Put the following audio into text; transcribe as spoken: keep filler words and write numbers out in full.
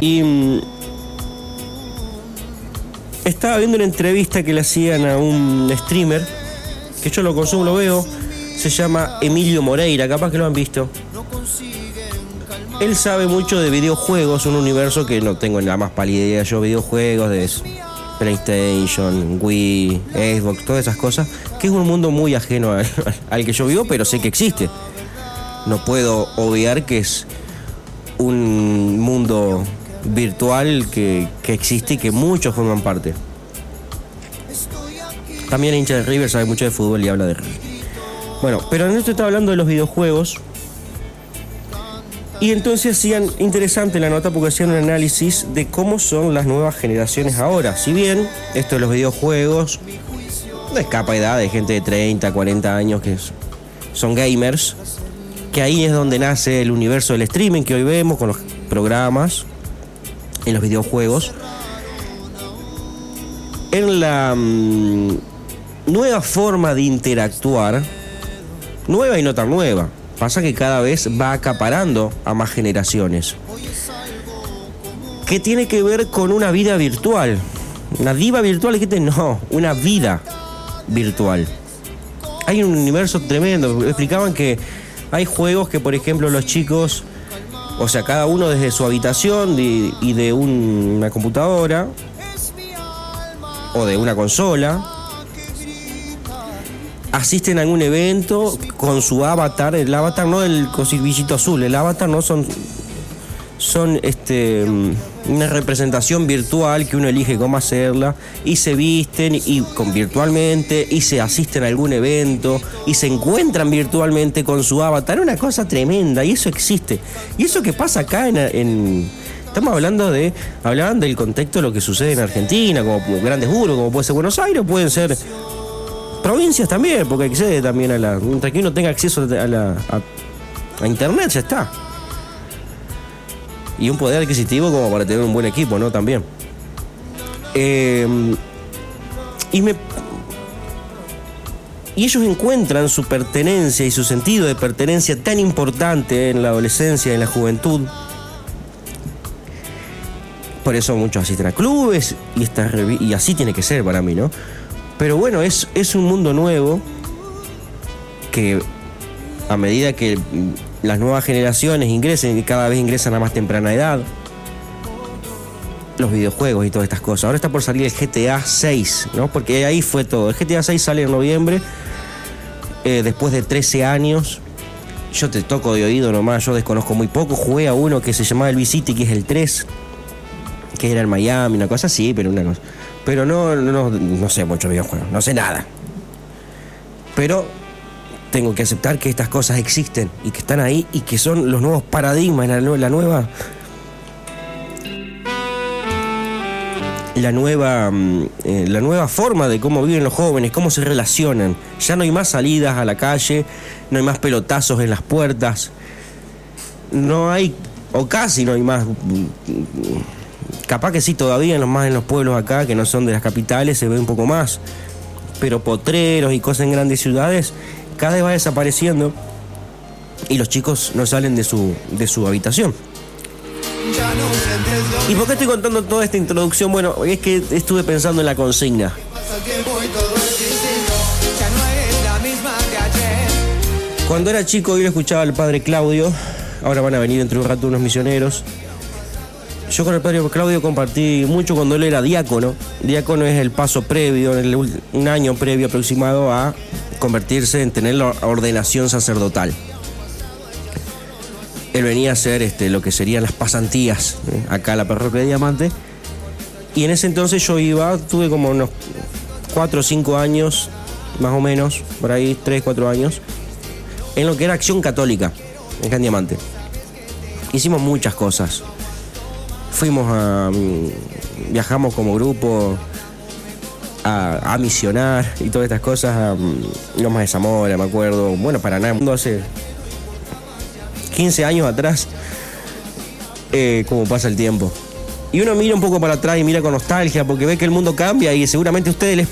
Y mmm, estaba viendo una entrevista que le hacían a un streamer, que yo lo consumo, lo veo, se llama Emilio Moreira, capaz que lo han visto. Él sabe mucho de videojuegos, un universo que no tengo la más pálida idea yo, videojuegos de PlayStation, Wii, Xbox, todas esas cosas, que es un mundo muy ajeno al, al que yo vivo, pero sé que existe. No puedo obviar que es un mundo virtual que, que existe y que muchos forman parte. También hincha de River, sabe mucho de fútbol y habla de River. Bueno, pero en esto está hablando de los videojuegos. Y entonces hacían interesante la nota porque hacían un análisis de cómo son las nuevas generaciones ahora. Si bien esto de los videojuegos no escapa edad de gente de treinta, cuarenta años que son gamers, que ahí es donde nace el universo del streaming que hoy vemos con los programas en los videojuegos. En la mmm, nueva forma de interactuar, nueva y no tan nueva, pasa que cada vez va acaparando a más generaciones. ¿Qué tiene que ver con una vida virtual? ¿Una diva virtual? Dijiste, no, una vida virtual. Hay un universo tremendo. Explicaban que hay juegos que, por ejemplo, los chicos, o sea, cada uno desde su habitación de, y de un, una computadora o de una consola, asisten a algún evento con su avatar. El avatar no el cosillito azul, el avatar no son son este una representación virtual que uno elige cómo hacerla, y se visten y con virtualmente y se asisten a algún evento y se encuentran virtualmente con su avatar. Una cosa tremenda, y eso existe. Y eso que pasa acá en, en estamos hablando de hablaban del contexto de lo que sucede en Argentina, como, como grandes urbes, como puede ser Buenos Aires, pueden ser provincias también, porque accede también a la... Mientras que uno tenga acceso a, la, a, a internet, ya está. Y un poder adquisitivo como para tener un buen equipo, ¿no? También. Eh, y me... Y ellos encuentran su pertenencia y su sentido de pertenencia tan importante en la adolescencia, en la juventud. Por eso muchos asisten a clubes y, esta, y así tiene que ser para mí, ¿no? Pero bueno, es, es un mundo nuevo que a medida que las nuevas generaciones ingresen, y cada vez ingresan a más temprana edad, los videojuegos y todas estas cosas. Ahora está por salir el G T A seis, ¿no? Porque ahí fue todo. El G T A seis sale en noviembre, eh, después de trece años. Yo te toco de oído nomás, yo desconozco muy poco. Jugué a uno que se llamaba el Vice City, que es el tres, que era en Miami, una cosa así, pero una cosa... Pero no, no, no sé mucho videojuegos, no sé nada. Pero tengo que aceptar que estas cosas existen y que están ahí y que son los nuevos paradigmas, la, la nueva... La nueva, eh, la nueva forma de cómo viven los jóvenes, cómo se relacionan. Ya no hay más salidas a la calle, no hay más pelotazos en las puertas. No hay, o casi no hay más... Capaz que sí, todavía en los más en los pueblos acá, que no son de las capitales, se ve un poco más. Pero potreros y cosas en grandes ciudades, cada vez va desapareciendo. Y los chicos no salen de su, de su habitación. ¿Y por qué estoy contando toda esta introducción? Bueno, es que estuve pensando en la consigna. Cuando era chico, yo lo escuchaba al padre Claudio. Ahora van a venir dentro de un rato unos misioneros. Yo con el padre Claudio compartí mucho cuando él era diácono. Diácono es el paso previo, el, un año previo aproximado a convertirse en tener la ordenación sacerdotal. Él venía a hacer este, lo que serían las pasantías, ¿eh? Acá a la parroquia de Diamante. Y en ese entonces yo iba, tuve como unos cuatro o cinco años, más o menos, por ahí, tres, cuatro años, en lo que era Acción Católica, acá en Diamante. Hicimos muchas cosas. Fuimos a... Viajamos como grupo a, a misionar y todas estas cosas, a Lomas de Zamora, me acuerdo. Bueno, para nada, hace quince años atrás, eh, como pasa el tiempo. Y uno mira un poco para atrás y mira con nostalgia porque ve que el mundo cambia y seguramente a ustedes les